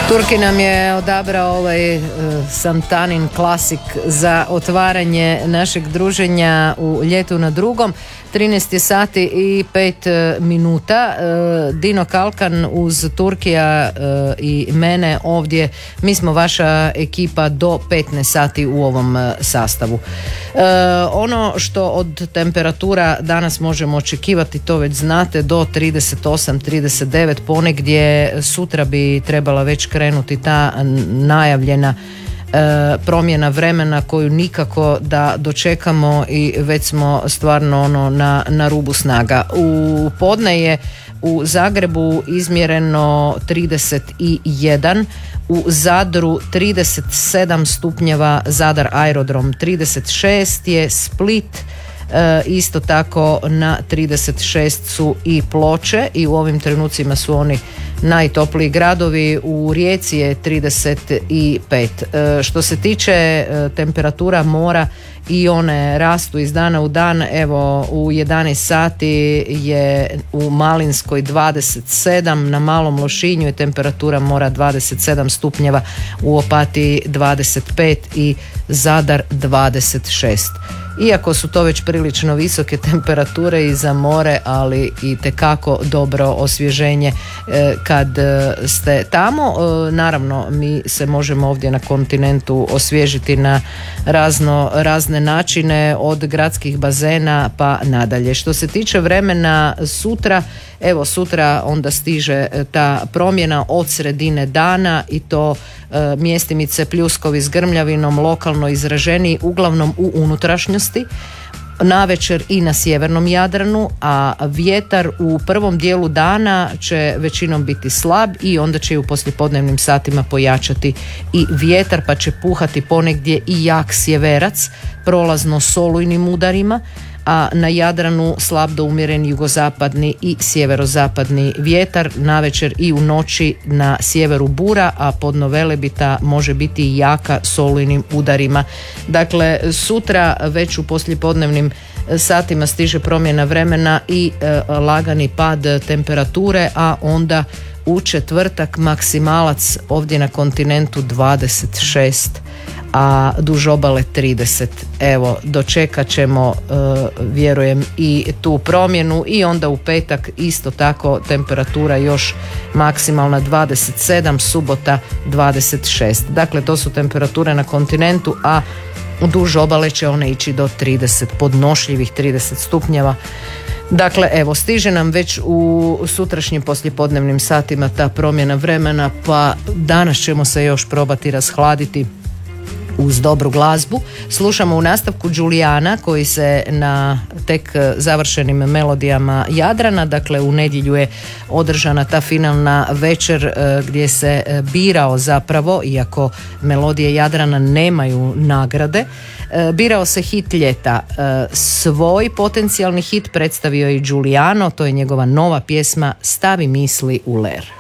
Turki nam je odabrao ovaj Santanin klasik za otvaranje našeg druženja u ljetu na drugom. 13 je sati i 5 minuta. Dino Kalkan uz Turkija i mene ovdje. Mi smo vaša ekipa do 15 sati u ovom sastavu. Ono što od temperatura danas možemo očekivati, to već znate, do 38-39, ponegdje sutra bi trebala već krenuti ta najavljena promjena vremena koju nikako da dočekamo i već smo stvarno na rubu snaga. U podne je u Zagrebu izmjereno 31, u Zadru 37 stupnjeva, Zadar aerodrom 36 je, Split isto tako na 36 su i Ploče i u ovim trenucima su oni najtopliji gradovi. U Rijeci je 35. Što se tiče temperatura mora, i one rastu iz dana u dan. Evo, u 11 sati je u Malinskoj 27, na Malom Lošinju je temperatura mora 27 stupnjeva, u Opatiji 25 i Zadar 26. Iako su to već prilično visoke temperature i za more, ali i tekako dobro osvježenje kad ste tamo. Naravno, mi se možemo ovdje na kontinentu osvježiti na razne načine, od gradskih bazena pa nadalje. Što se tiče vremena sutra, evo sutra onda stiže ta promjena od sredine dana i to mjestimice pljuskovi s grmljavinom, lokalno izraženiji, uglavnom u unutrašnjosti, navečer i na sjevernom Jadranu, a vjetar u prvom dijelu dana će većinom biti slab i onda će u poslijepodnevnim satima pojačati i vjetar, pa će puhati ponegdje i jak sjeverac, prolazno s olujnim udarima, a na Jadranu slab do umjeren jugozapadni i sjeverozapadni vjetar, navečer i u noći na sjeveru bura, a podno Velebita može biti i jaka s olujnim udarima. Dakle, sutra već u poslijepodnevnim satima stiže promjena vremena i lagani pad temperature, a onda u četvrtak maksimalac ovdje na kontinentu 26, a duž obale 30. Evo, dočekat ćemo vjerujem i tu promjenu, i onda u petak isto tako temperatura još maksimalna 27, subota 26. Dakle, to su temperature na kontinentu, a duž obale će one ići do 30, podnošljivih 30 stupnjeva. Dakle, evo, stiže nam već u sutrašnjim poslijepodnevnim satima ta promjena vremena, pa danas ćemo se još probati rashladiti uz dobru glazbu. Slušamo u nastavku Giuliana, koji se na tek završenim melodijama Jadrana, dakle u nedjelju je održana ta finalna večer gdje se birao zapravo, iako melodije Jadrana nemaju nagrade, birao se hit ljeta. Svoj potencijalni hit predstavio je i Giuliano, to je njegova nova pjesma Stavi misli u ler.